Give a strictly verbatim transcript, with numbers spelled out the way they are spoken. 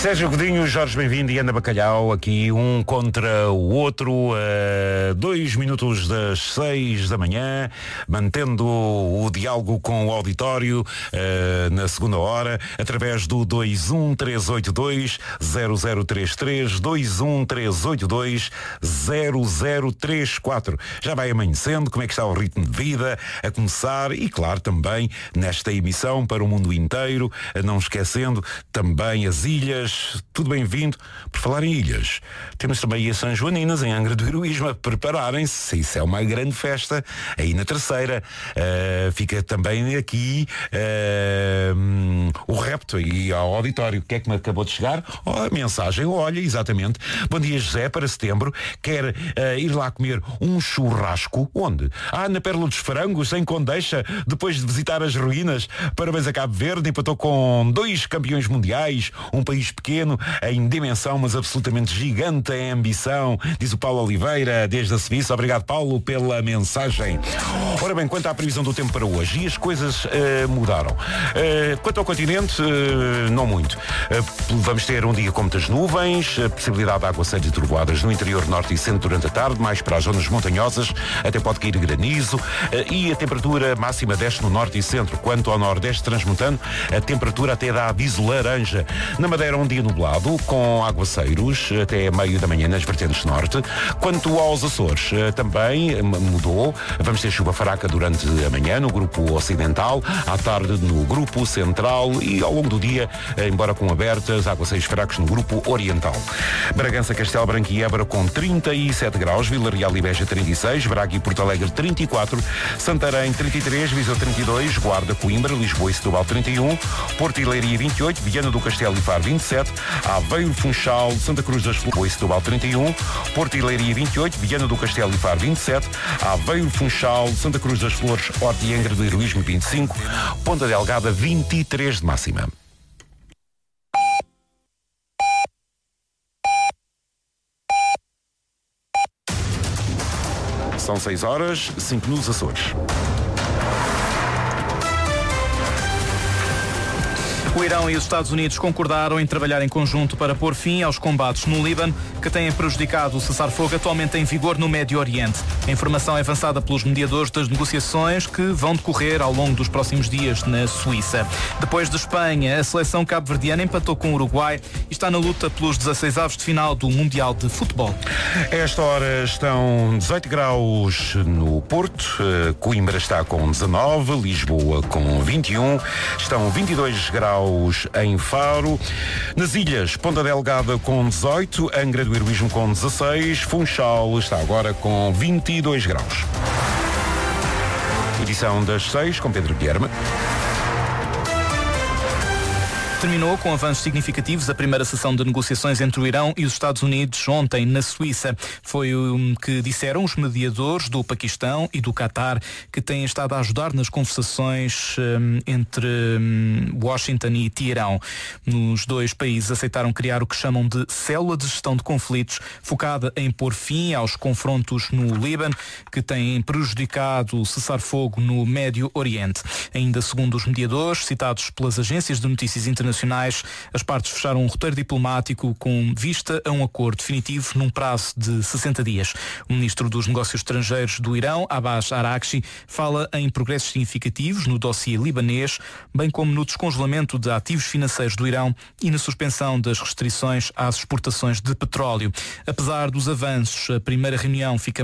Sérgio Godinho, Jorge Bem-vindo e Ana Bacalhau, aqui um contra o outro, uh, dois minutos das seis da manhã, mantendo o diálogo com o auditório uh, na segunda hora, através do dois um três oito dois zero zero três três, dois um três oito dois zero zero três quatro. Já vai amanhecendo, como é que está o ritmo de vida a começar e, claro, também nesta emissão para o mundo inteiro, não esquecendo também as ilhas. Tudo bem-vindo. Por falar em ilhas, temos também as São Joaninas em Angra do Heroísmo a prepararem-se. Isso é uma grande festa. Aí na terceira uh, fica também aqui uh, um, o repto aí ao auditório. O que é que me acabou de chegar? Oh, a mensagem, olha, exatamente. Bom dia, José, para setembro. Quer uh, ir lá comer um churrasco? Onde? Ah, na Pérola dos Frangos, em Condeixa, depois de visitar as ruínas. Parabéns a Cabo Verde, empatou com dois campeões mundiais, um país pequeno em dimensão, mas absolutamente gigante em ambição, diz o Paulo Oliveira desde a Suíça. Obrigado, Paulo, pela mensagem. Ora bem, quanto à previsão do tempo para hoje, e as coisas uh, mudaram. Uh, quanto ao continente, uh, não muito. Uh, vamos ter um dia com muitas nuvens, a possibilidade de aguaceiros e trovoadas no interior norte e centro durante a tarde, mais para as zonas montanhosas, até pode cair granizo, uh, e a temperatura máxima desce no norte e centro. Quanto ao nordeste transmontano, a temperatura até dá aviso laranja. Na Madeira, um dia nublado, com aguaceiros até meio da manhã nas vertentes norte. Quanto aos Açores, também mudou. Vamos ter chuva fraca durante a manhã no grupo ocidental, à tarde no grupo central e ao longo do dia, embora com abertas, aguaceiros fracos no grupo oriental. Bragança, Castelo Branco e Évora com trinta e sete graus, Vila Real e Beja trinta e seis, Braga e Porto Alegre trinta e quatro, Santarém trinta e três, Viseu trinta e dois, Guarda, Coimbra, Lisboa e Setúbal trinta e um, Porto e Leiria vinte e oito, Viana do Castelo e Faro vinte e sete, Aveiro, Funchal, Santa Cruz das Flores e Setúbal trinta e um, Porto e Leiria vinte e oito, Viana do Castelo e Faro vinte e sete, Aveiro, Funchal, Santa Cruz das Flores, Horta e Angra do Heroísmo vinte e cinco, Ponta Delgada vinte e três de máxima. São seis horas, cinco nos Açores. O Irão e os Estados Unidos concordaram em trabalhar em conjunto para pôr fim aos combates no Líbano, que têm prejudicado o cessar-fogo atualmente em vigor no Médio Oriente. A informação é avançada pelos mediadores das negociações que vão decorrer ao longo dos próximos dias na Suíça. Depois de Espanha, a seleção cabo-verdiana empatou com o Uruguai e está na luta pelos dezasseisavos de final do Mundial de Futebol. A esta hora estão dezoito graus no Porto, Coimbra está com dezanove, Lisboa com vinte e um, estão vinte e dois graus em Faro. Nas ilhas, Ponta Delgada com dezoito, Angra do Heroísmo com dezasseis, Funchal está agora com vinte e dois graus. Edição das seis com Pedro Guilherme. Terminou com avanços significativos a primeira sessão de negociações entre o Irão e os Estados Unidos ontem na Suíça. Foi o que disseram os mediadores do Paquistão e do Qatar, que têm estado a ajudar nas conversações um, entre um, Washington e Teherão. Os dois países aceitaram criar o que chamam de célula de gestão de conflitos, focada em pôr fim aos confrontos no Líbano, que têm prejudicado o cessar-fogo no Médio Oriente. Ainda segundo os mediadores, citados pelas agências de notícias internacionais, as partes fecharam um roteiro diplomático com vista a um acordo definitivo num prazo de sessenta dias. O ministro dos Negócios Estrangeiros do Irão, Abbas Araghchi, fala em progressos significativos no dossiê libanês, bem como no descongelamento de ativos financeiros do Irão e na suspensão das restrições às exportações de petróleo. Apesar dos avanços, a primeira reunião fica